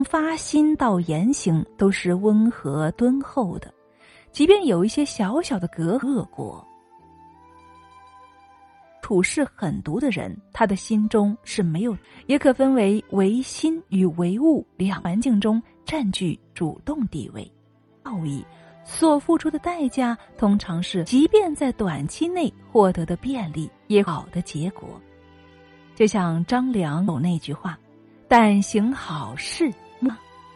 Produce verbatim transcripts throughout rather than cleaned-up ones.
发心到言行都是温和敦厚的，即便有一些小小的隔恶果。处事狠毒的人，他的心中是没有，也可分为唯心与唯物两环境中占据主动地位。道义所付出的代价通常是即便在短期内获得的便利也好的结果。就像张良有那句话，但行好事吗？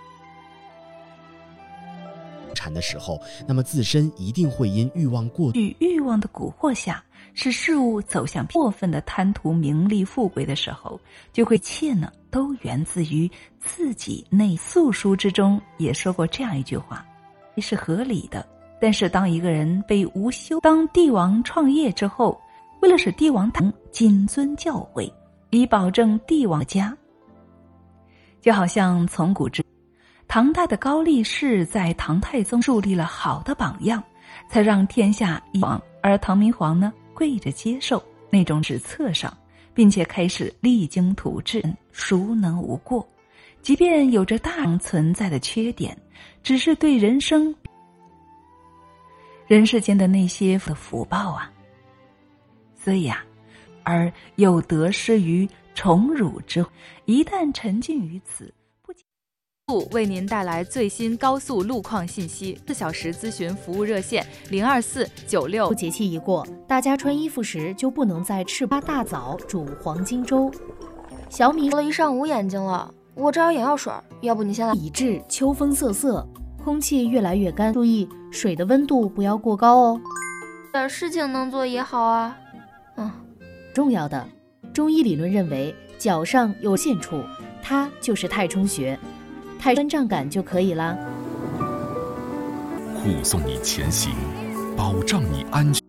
产的时候，那么自身一定会因欲望过度与欲望的蛊惑下，使事物走向过分的贪图名利富贵的时候，就会一切呢都源自于自己内。素书之中也说过这样一句话，是合理的。但是当一个人被无休，当帝王创业之后，为了使帝王党谨遵教诲，以保证帝王家，就好像从古至唐代的高力士在唐太宗树立了好的榜样，才让天下一王，而唐明皇呢跪着接受那种史册上，并且开始励精图治，孰能无过？即便有着大量存在的缺点，只是对人生人世间的那些的福报啊。所以啊，而又得失于宠辱之，一旦沉浸于此， 为您带来最新高速路况信息，四小时咨询服务热线零二四九六。 节气一过，大家穿衣服时就不能再赤八大枣煮黄金粥。小米了一上午眼睛了，我这有眼药水，要不你先来。 已至秋风瑟瑟，空气越来越干，注意水的温度不要过高哦。 点事情能做也好啊。嗯， 重要的，中医理论认为脚上有线处，它就是太冲穴。太酸胀感就可以啦。 护送你前行，保障你安全。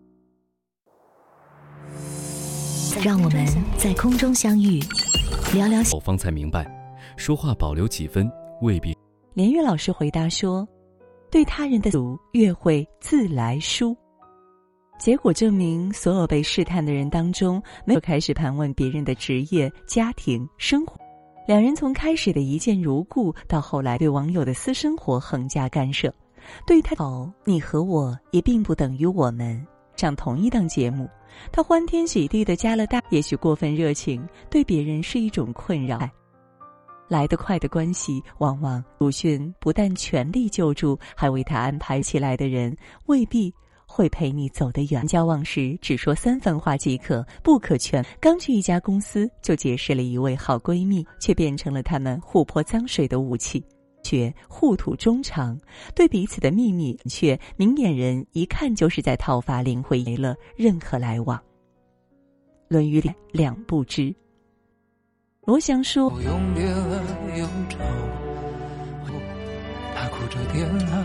让我们在空中相遇，聊聊。 我方才明白，说话保留几分未必。 连岳老师回答说：“对他人的俗越会自来疏。”结果证明，所有被试探的人当中，没有开始盘问别人的职业、家庭、生活。两人从开始的一见如故，到后来对网友的私生活横加干涉。对他哦，你和我也并不等于我们上同一档节目，他欢天喜地地加了大，也许过分热情对别人是一种困扰。来得快的关系，往往鲁迅不但全力救助，还为他安排起来的人，未必会陪你走得远。交往时只说三番话即可，不可全。刚去一家公司就结识了一位好闺蜜，却变成了他们互泼脏水的武器。觉互吐衷肠，对彼此的秘密却明眼人一看就是在讨伐灵魂，没了任何来往。论语里两不知。罗翔说：“ 我永别了忧愁，他哭着点了